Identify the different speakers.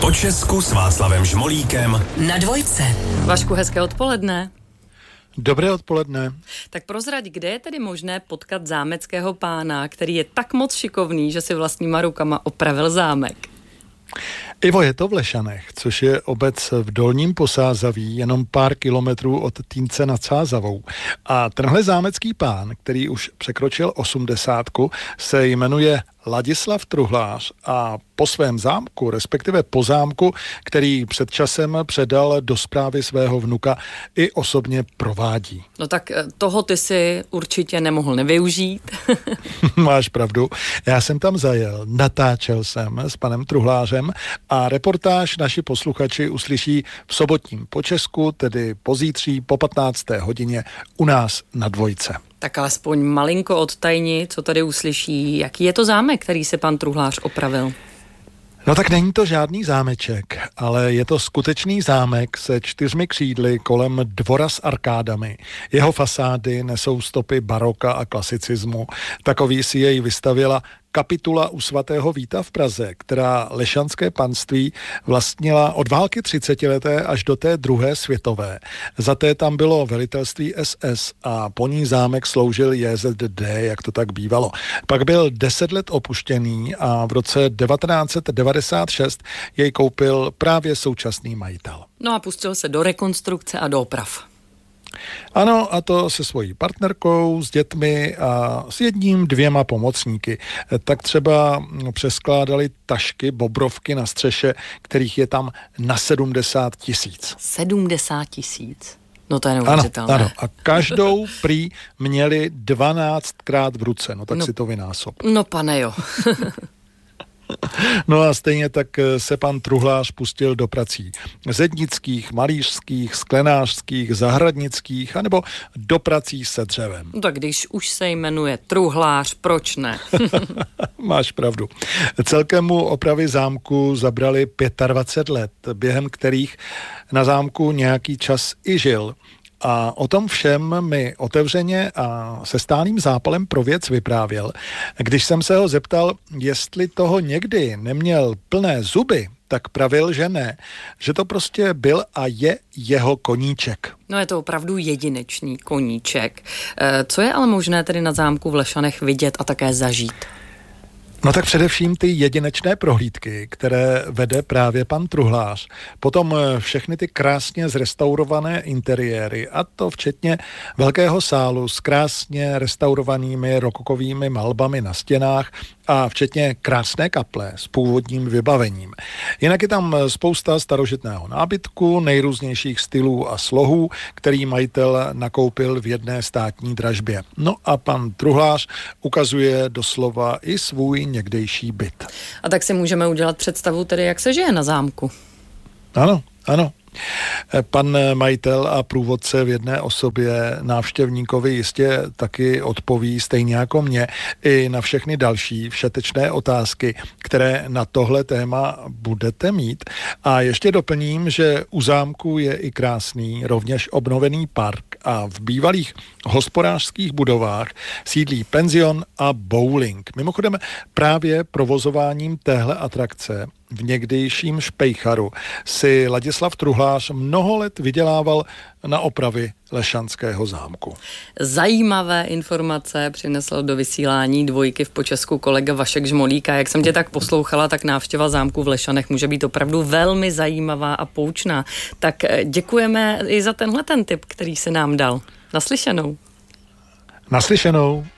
Speaker 1: Po Česku s Václavem Žmolíkem
Speaker 2: na Dvojce.
Speaker 3: Vašku, hezké odpoledne.
Speaker 4: Dobré odpoledne.
Speaker 3: Tak prozrať, kde je tedy možné potkat zámeckého pána, který je tak moc šikovný, že si vlastníma rukama opravil zámek?
Speaker 4: Ivo, je to v Lešanech, což je obec v Dolním Posázaví, jenom pár kilometrů od Týnce nad Sázavou. A tenhle zámecký pán, který už překročil 80, se jmenuje Ladislav Truhlář a po svém zámku, respektive po zámku, který před časem předal do správy svého vnuka, i osobně provádí.
Speaker 3: No tak toho ty si určitě nemohl nevyužít.
Speaker 4: Máš pravdu. Já jsem tam zajel, natáčel jsem s panem Truhlářem a reportáž naši posluchači uslyší v sobotním Po Česku, tedy pozítří po 15. hodině u nás na Dvojce.
Speaker 3: Tak alespoň malinko odtajni, co tady uslyší. Jaký je to zámek, který se pan Truhlář opravil?
Speaker 4: No tak není to žádný zámeček, ale je to skutečný zámek se 4 křídly kolem dvora s arkádami. Jeho fasády nesou stopy baroka a klasicismu. Takový si jej vystavila kapitula u svatého Víta v Praze, která lešanské panství vlastnila od války 30leté až do té druhé světové. Za té tam bylo velitelství SS a po ní zámek sloužil JZD, jak to tak bývalo. Pak byl 10 let opuštěný a v roce 1996 jej koupil právě současný majitel.
Speaker 3: No a pustil se do rekonstrukce a do oprav.
Speaker 4: Ano, a to se svojí partnerkou, s dětmi a s 1-2 pomocníky. Tak třeba přeskládali tašky, bobrovky na střeše, kterých je tam na 70 000.
Speaker 3: 70 000? No to je neuvěřitelné.
Speaker 4: Ano, a každou prý měli 12krát v ruce, no tak si to vynásob.
Speaker 3: No pane jo.
Speaker 4: No a stejně tak se pan Truhlář pustil do prací zednických, malířských, sklenářských, zahradnických anebo do prací se dřevem.
Speaker 3: No tak když už se jmenuje Truhlář, proč ne?
Speaker 4: Máš pravdu. Celkem mu opravy zámku zabrali 25 let, během kterých na zámku nějaký čas i žil. A o tom všem mi otevřeně a se stálým zápalem pro věc vyprávěl. Když jsem se ho zeptal, jestli toho někdy neměl plné zuby, tak pravil, že ne. Že to prostě byl a je jeho koníček.
Speaker 3: No je to opravdu jedinečný koníček. Co je ale možné tedy na zámku v Lešanech vidět a také zažít?
Speaker 4: No tak především ty jedinečné prohlídky, které vede právě pan Truhlář. Potom všechny ty krásně zrestaurované interiéry, a to včetně velkého sálu s krásně restaurovanými rokokovými malbami na stěnách a včetně krásné kaple s původním vybavením. Jinak je tam spousta starožitného nábytku, nejrůznějších stylů a slohů, který majitel nakoupil v jedné státní dražbě. No a pan Truhlář ukazuje doslova i svůj někdejší byt.
Speaker 3: A tak si můžeme udělat představu tedy, jak se žije na zámku.
Speaker 4: Ano. Pan majitel a průvodce v jedné osobě návštěvníkovi jistě taky odpoví, stejně jako mě, i na všechny další všetečné otázky, které na tohle téma budete mít. A ještě doplním, že u zámku je i krásný, rovněž obnovený park a v bývalých hospodářských budovách sídlí penzion a bowling. Mimochodem právě provozováním téhle atrakce v někdejším Špejcharu si Ladislav Truhlář mnoho let vydělával na opravy lešanského zámku.
Speaker 3: Zajímavé informace přinesl do vysílání Dvojky v Po Česku kolega Vašek Žmolík. A jak jsem tě tak poslouchala, tak návštěva zámku v Lešanech může být opravdu velmi zajímavá a poučná. Tak děkujeme i za tenhle ten tip, který se nám dal. Naslyšenou.
Speaker 4: Naslyšenou.